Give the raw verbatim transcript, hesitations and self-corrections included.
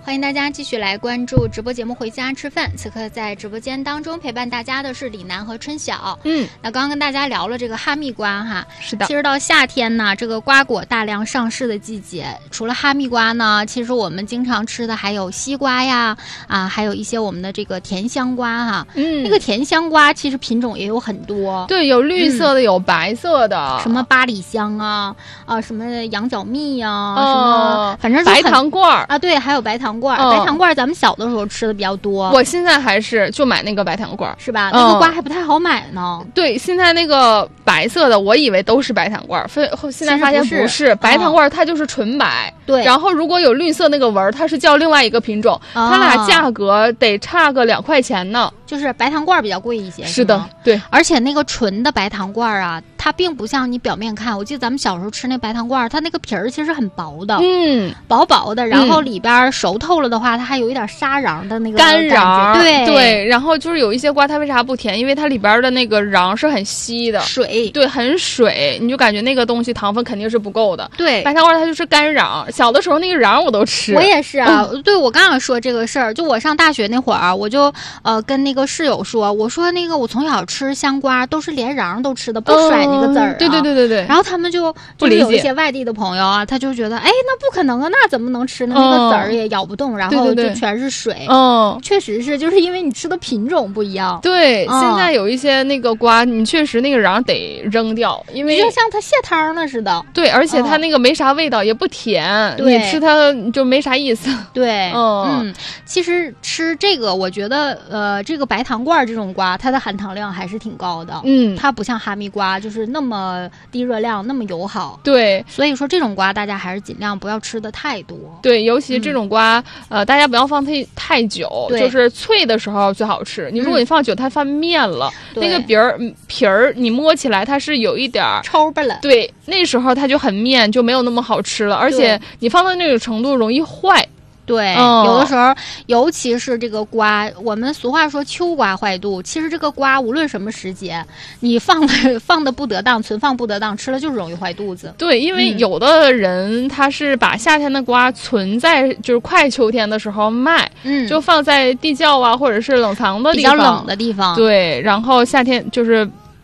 欢迎大家继续来关注直播节目《回家吃饭》。此刻在直播间当中陪伴大家的是李楠和春晓。 嗯， 那刚刚跟大家聊了这个哈密瓜哈， 是的。 其实到夏天呢，这个瓜果大量上市的季节，除了哈密瓜呢，其实我们经常吃的还有西瓜呀，啊，还有一些我们的这个甜香瓜哈。 嗯， 那个甜香瓜其实品种也有很多， 对，有绿色的，嗯、有白色的， 什么八里香啊，啊，什么羊角蜜呀、啊， 哦、 什么反正白糖罐啊，对，还有白糖罐， 哦、 白糖罐咱们小的时候吃的比较多。 我现在还是就买那个白糖罐， 是吧？那个瓜还不太好买呢。 嗯、对，现在那个白色的，我以为都是白糖罐，非现在发现不是， 不是白糖罐它就是纯白。 对、哦， 然后如果有绿色那个纹儿，它是叫另外一个品种， 哦、 它俩价格得差个两块钱呢。 就是白糖罐比较贵一些， 是的，对。 而且那个纯的白糖罐啊，它并不像你表面看，我记得咱们小时候吃那白糖罐，它那个皮儿其实很薄的， 嗯， 薄薄的，然后里边熟透了的话，它还有一点沙瓤的那个干瓤， 对对。然后就是有一些瓜，它为啥不甜？因为它里边的那个瓤是很稀的， 水， 对，很水，你就感觉那个东西糖分肯定是不够的。 对， 白糖罐它就是干瓤，小的时候那个瓤我都吃。 我也是啊，嗯、对，我刚想说这个事儿，就我上大学那会儿，我就呃跟那个室友说。我说那个我从小吃香瓜都是连瓤都吃的，不甩那个籽儿、啊嗯。 对对对对对。 然后他们就就是有一些外地的朋友啊，他就觉得哎，那不可能啊，那怎么能吃呢？嗯、那个籽儿也咬不动，然后就全是水。 嗯， 确实是，就是因为你吃的品种不一样。 对， 嗯、 现在有一些那个瓜，你确实那个瓤得扔掉，因为就像它蟹汤了似的。 对，而且它那个没啥味道，嗯、也不甜，你吃它就没啥意思。 对， 嗯嗯，其实吃这个，我觉得呃，这个白糖罐这种瓜，它的含糖量还是挺高的， 嗯， 它不像哈密瓜就是那么低热量，那么友好。 对， 所以说这种瓜大家还是尽量不要吃的太多。 对，尤其这种瓜，嗯、呃，大家不要放太太久，就是脆的时候最好吃。你如果你放久，它翻面了，嗯、那个皮儿皮儿你摸起来它是有一点抽巴了。 对，那时候它就很面，就没有那么好吃了，而且你放到那种程度容易坏。 对、 哦， 有的时候，尤其是这个瓜，我们俗话说秋瓜坏肚。其实这个瓜无论什么时节，你放的放的不得当，存放不得当，吃了就是容易坏肚子。 对，因为有的人他是把夏天的瓜存在就是快秋天的时候卖， 嗯， 就放在地窖啊或者是冷藏的地方，比较冷的地方。 对，然后夏天就是